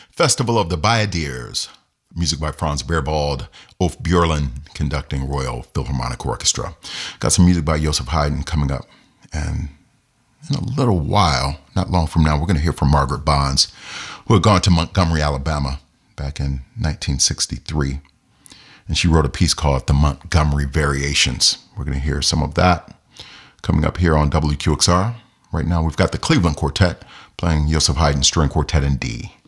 Festival of the Bayaders. Music by Franz Beerbald, Ulf Björlin conducting Royal Philharmonic Orchestra. Got some music by Joseph Haydn coming up. And in a little while, not long from now, we're going to hear from Margaret Bonds, who had gone to Montgomery, Alabama back in 1963. And she wrote a piece called The Montgomery Variations. We're going to hear some of that coming up here on WQXR. Right now, we've got the Cleveland Quartet playing Joseph Haydn String Quartet in D.